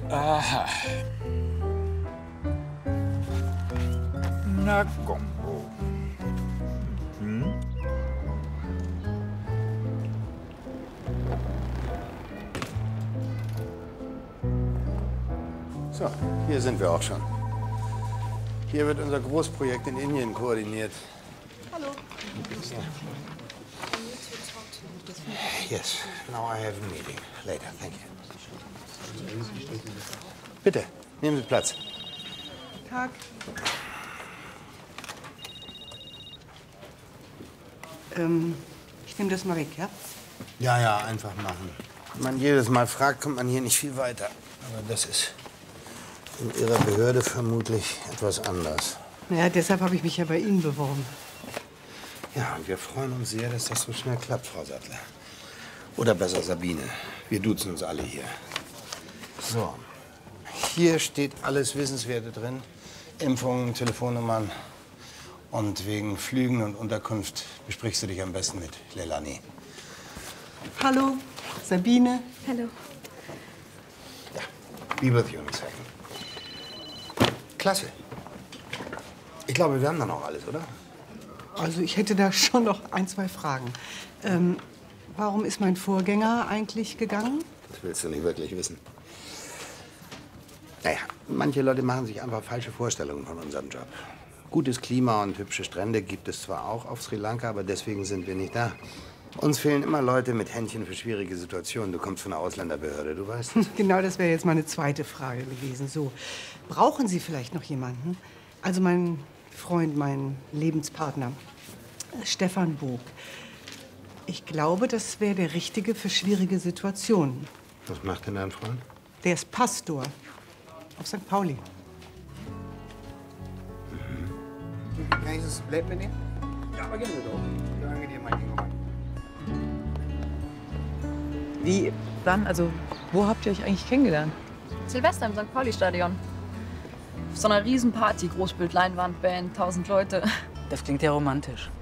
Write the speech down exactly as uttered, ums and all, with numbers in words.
Aha. Na, Gombo. Hm? So, hier sind wir auch schon. Hier wird unser Großprojekt in Indien koordiniert. Hallo. Ja. Yes, now I have a meeting. Later, thank you. Bitte, nehmen Sie Platz. Tag. Ähm, ich nehme das mal weg, ja? Ja, ja, einfach machen. Wenn man jedes Mal fragt, kommt man hier nicht viel weiter. Aber das ist in Ihrer Behörde vermutlich etwas anders. Naja, deshalb habe ich mich ja bei Ihnen beworben. Ja, und wir freuen uns sehr, dass das so schnell klappt, Frau Sattler. Oder besser Sabine. Wir duzen uns alle hier. So, hier steht alles Wissenswerte drin. Impfungen, Telefonnummern. Und wegen Flügen und Unterkunft besprichst du dich am besten mit Leilani. Hallo, Sabine. Hallo. Ja, be with you in a second. Klasse. Ich glaube, wir haben dann auch alles, oder? Also ich hätte da schon noch ein, zwei Fragen. Ähm, warum ist mein Vorgänger eigentlich gegangen? Das willst du nicht wirklich wissen. Naja, manche Leute machen sich einfach falsche Vorstellungen von unserem Job. Gutes Klima und hübsche Strände gibt es zwar auch auf Sri Lanka, aber deswegen sind wir nicht da. Uns fehlen immer Leute mit Händchen für schwierige Situationen. Du kommst von der Ausländerbehörde, du weißt es. Genau, das wäre jetzt meine zweite Frage gewesen. So, brauchen Sie vielleicht noch jemanden? Also mein Freund, mein Lebenspartner, Stefan Bog. Ich glaube, das wäre der Richtige für schwierige Situationen. Was macht denn dein Freund? Der ist Pastor auf Sankt Pauli. Kann ich das Blatt mitnehmen? Ja, aber gerne doch. Danke dir, mein Junge. Wie, wann, also wo habt ihr euch eigentlich kennengelernt? Silvester im Sankt Pauli-Stadion. Auf so einer Riesenparty, Großbild, Leinwand, Band, tausend Leute. Das klingt ja romantisch.